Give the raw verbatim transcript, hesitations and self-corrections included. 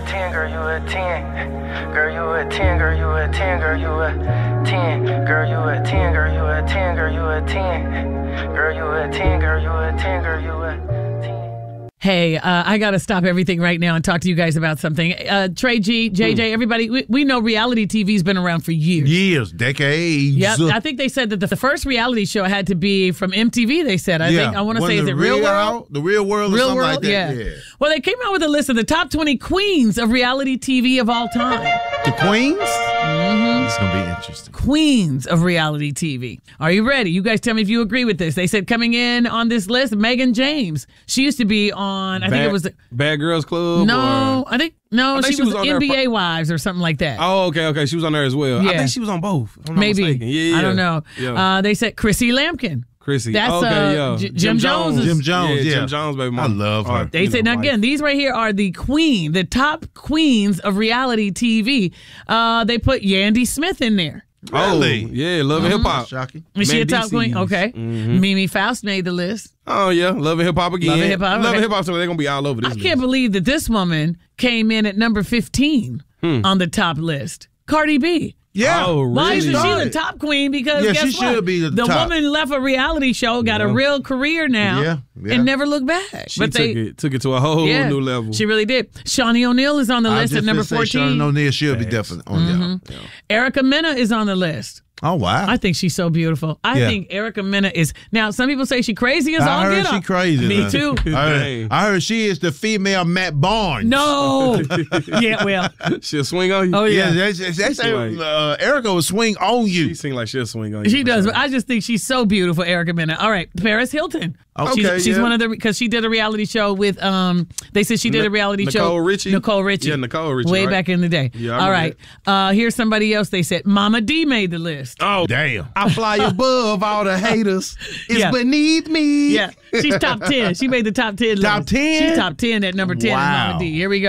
ten, girl, you a ten. Girl, you a ten, girl, you a ten, girl, you a ten. Girl, you a ten, girl, you a ten, girl, you a ten. Girl, you a ten, girl, you a ten, girl, you a ten. Hey, uh, I got to stop everything right now and talk to you guys about something. Uh, Trey G, J J, everybody, we, we know reality T V's been around for years. Years, decades. Yep. I think they said that the, the first reality show had to be from M T V, they said. I yeah. think I want to One say, of is it the Real Real World? The Real World or Real something World, like that. yeah. yeah. Well, they came out with a list of the top twenty queens of reality T V of all time. The Queens? Mm-hmm. It's going to be interesting. Queens of reality T V. Are you ready? You guys tell me if you agree with this. They said coming in on this list, Megan James. She used to be on, I Bad, think it was... The, Bad Girls Club? no, or? I think... No, I think she, she was, was on there N B A for- Wives or something like that. Oh, okay, okay. She was on there as well. Yeah. I think she was on both. If I'm not Maybe. mistaken. Yeah, yeah. I don't know. Yeah. Uh, they said Chrissy Lampkin. Chrissy. That's okay, uh, yeah. J- Jim, Jones. is- Jim Jones, yeah. Jim Jones, baby I mom. love her. Or, They you said, know, now again, wife. these right here are the queen, the top queens of reality T V. Uh, they put Yandy Smith in there. Really? Oh, yeah, Love and Hip Hop. Shocking. Is she a Man, top D Cs. queen? Okay. Mhm. Mimi Faust made the list. Oh, yeah. Love and Hip Hop again. Love and Hip Hop, Love okay. and Hip Hop, so they're going to be all over this I list. can't believe that this woman came in at number fifteen Hmm. on the top list. Cardi B. Yeah. Oh, really? Why isn't she the Started. top queen? Because Yeah, guess she what? should be the top. woman left a reality show, got a Yeah. real career now, Yeah, yeah. and never looked back. She but took, they, it, took it to a whole yeah, new level. she really did. Shawnee O'Neal is on the I list just at number gonna say fourteen. Shawn O'Neal should be Facts. definitely on Mm-hmm. there. Erica Mena is on the list. Oh, wow. I think she's so beautiful. I Yeah. think Erica Mena is. Now, some people say she crazy as all I heard get she up. crazy. Me huh? too. I heard, I heard she is the female Matt Barnes. No. Yeah, well. She'll swing on you. Oh, Yeah, yeah. that's, that's, that's Like- uh, Erica will swing on you. She seems like she'll swing on you. She for does, sure. but I just think she's so beautiful, Erica Mena. All right, Paris Hilton. Okay, she's, she's yeah. one of the because she did a reality show with um. They said she did a Ni- reality show. Nicole Richie? Nicole Richie. Yeah, Nicole Richie, Way right? back in the day. Yeah, I All remember right. Uh, here's somebody else. They said Mama D made the list. Oh, Damn. I fly above all the haters. It's Yeah. beneath me. Yeah, she's top ten. She made the top ten. Top list. ten? She's top ten at number ten. is Wow. Mama D. Here we go.